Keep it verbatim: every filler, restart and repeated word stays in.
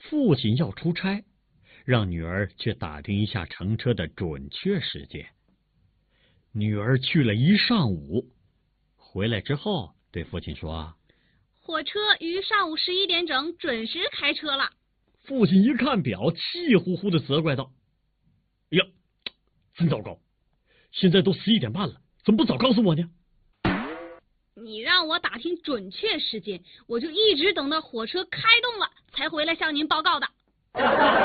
父亲要出差，让女儿去打听一下乘车的准确时间。女儿去了一上午，回来之后对父亲说： 火车于上午十一点整准时开车了。 父亲一看表，气呼呼的责怪道：呀，真糟糕！现在都十一点半了，怎么不早告诉我呢？ 你让我打听准确时间，我就一直等到火车开动了才回来向您报告的。